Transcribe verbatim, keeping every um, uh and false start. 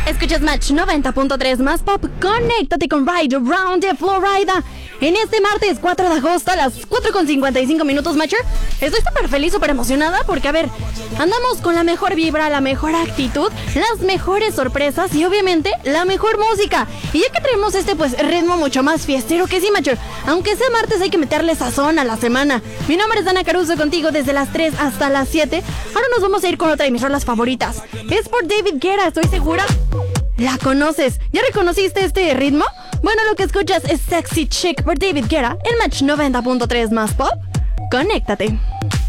Escuchas Match noventa punto tres más pop. Conéctate con Ride Around the Florida en este martes cuatro de agosto a las cuatro con cincuenta y cinco minutos, Matcher. Estoy súper feliz, súper emocionada porque, a ver, andamos con la mejor vibra, la mejor actitud, las mejores sorpresas y obviamente la mejor música. Y ya que traemos este pues ritmo mucho más fiestero que sí, Matcher, aunque sea martes hay que meterle sazón a la semana. Mi nombre es Dana Caruso, contigo desde las tres hasta las siete. Ahora nos vamos a ir con otra de mis rolas favoritas. Es por David Guetta, estoy segura. ¿La conoces? ¿Ya reconociste este ritmo? Bueno, lo que escuchas es Sexy Chick por David Guetta en Match noventa punto tres más pop. Conéctate.